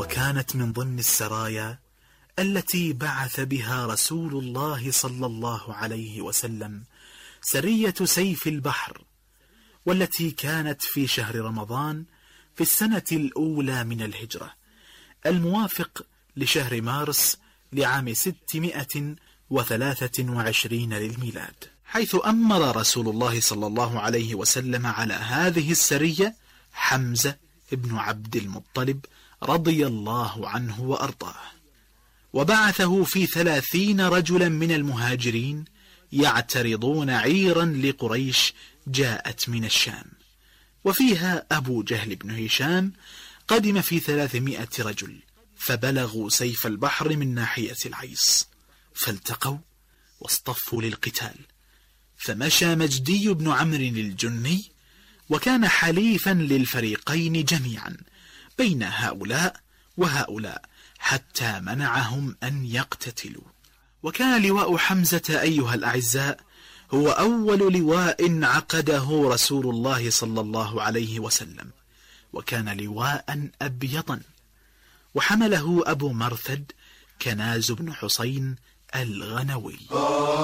وكانت من ضمن السرايا التي بعث بها رسول الله صلى الله عليه وسلم سرية سيف البحر، والتي كانت في شهر رمضان في السنة الأولى من الهجرة، الموافق لشهر مارس لعام 623 للميلاد، حيث أمر رسول الله صلى الله عليه وسلم على هذه السرية حمزة بن عبد المطلب رضي الله عنه وأرضاه، وبعثه في 30 رجلا من المهاجرين يعترضون عيرا لقريش جاءت من الشام، وفيها أبو جهل بن هشام قدم في 300 رجل، فبلغوا سيف البحر من ناحية العيص، فالتقوا واصطفوا للقتال، فمشى مجدي بن عمرو الجني، وكان حليفا للفريقين جميعا بين هؤلاء وهؤلاء حتى منعهم أن يقتتلوا. وكان لواء حمزة أيها الأعزاء هو أول لواء عقده رسول الله صلى الله عليه وسلم، وكان لواء أبيضا، وحمله أبو مرثد كناز بن حسين الغنوي.